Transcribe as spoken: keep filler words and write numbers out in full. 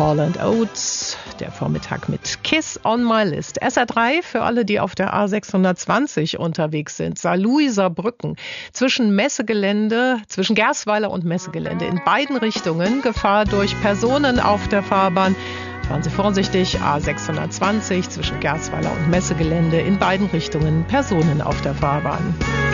Hall and Oates, der Vormittag mit Kiss on My List. S R drei für alle, die auf der A sechshundertzwanzig unterwegs sind. Saarlouiser Brücken zwischen Messegelände, zwischen Gersweiler und Messegelände in beiden Richtungen. Gefahr durch Personen auf der Fahrbahn. Fahren Sie vorsichtig, A sechshundertzwanzig zwischen Gersweiler und Messegelände in beiden Richtungen, Personen auf der Fahrbahn.